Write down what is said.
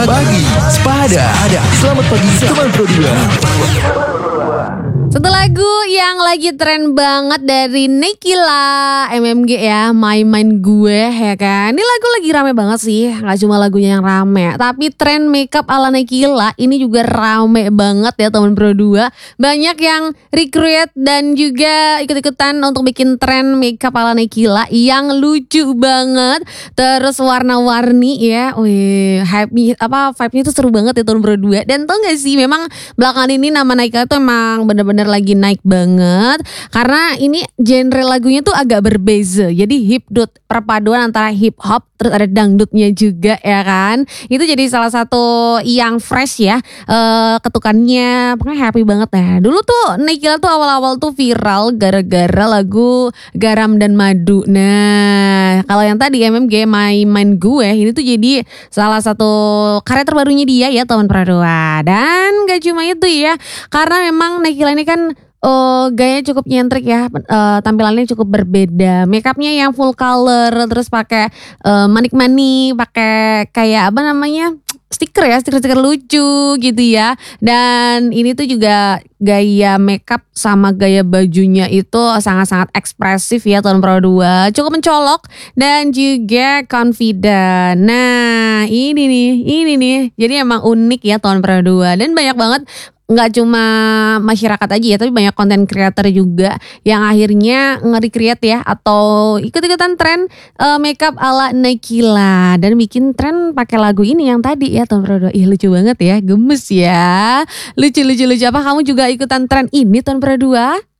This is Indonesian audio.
Pagi Sepada. Selamat pagi teman Pro 2. Satu lagu yang lagi tren banget dari Nekila MMG ya, My Mind Gue ya kan. Ini lagu lagi rame banget sih, gak cuma lagunya yang rame, tapi tren makeup ala Nekila ini juga rame banget ya teman Pro 2. Banyak yang recreate dan juga ikut-ikutan untuk bikin tren makeup ala Nekila yang lucu banget. Terus warna-warni ya, vibe-nya tuh seru banget ya teman Pro 2. Dan tau gak sih, memang belakangan ini nama Nekila tuh emang bener-bener lagi naik banget karena ini genre lagunya tuh agak berbeza. Jadi hipdut, perpaduan antara hip hop terus ada dangdutnya juga ya kan. Itu jadi salah satu yang fresh ya, ketukannya pokoknya happy banget ya. Dulu tuh Nekila tuh awal-awal tuh viral gara-gara lagu Garam dan Madu. Nah kalau yang tadi MMG My Mind Gue ini tuh jadi salah satu karya terbarunya dia ya teman Pradua. Dan gak cuma itu ya, karena memang Nekila ini kan gayanya cukup nyentrik ya, tampilannya cukup berbeda. Makeupnya yang full color, terus pakai manik-manik, pakai kayak apa namanya, stiker lucu gitu ya. Dan ini tuh juga gaya makeup sama gaya bajunya itu sangat-sangat ekspresif ya tahun Pro 2. Cukup mencolok dan juga confident. Nah ini nih. Jadi emang unik ya tahun Pro 2. Dan banyak banget, nggak cuma masyarakat aja ya, tapi banyak konten creator juga yang akhirnya nge-recreate ya atau ikut-ikutan tren makeup ala Nekila dan bikin tren pakai lagu ini yang tadi ya tahun Pro 2. Ih lucu banget ya, gemes ya, lucu. Apa kamu juga ikutan tren ini tahun Pro 2?